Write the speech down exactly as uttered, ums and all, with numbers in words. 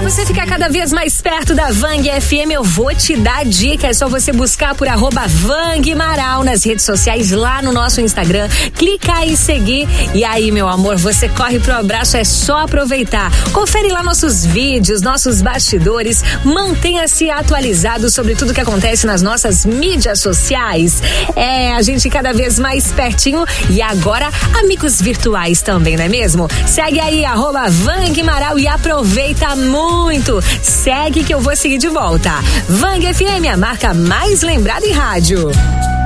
você ficar cada vez mais perto da Vang F M, eu vou te dar dica. É só você buscar por arroba Vang Marau nas redes sociais, lá no nosso Instagram. Clica em seguir e aí, meu amor, você corre pro abraço, é só aproveitar. Confere lá nossos vídeos, nossos bastidores, mantenha-se atualizado sobre tudo que acontece nas nossas mídias sociais. É, a gente cada vez mais pertinho e agora amigos virtuais também, não é mesmo? Segue aí, arroba Vang Marau e aproveita muito. Segue que eu vou seguir de volta. Vang F M, a marca mais lembrada em rádio.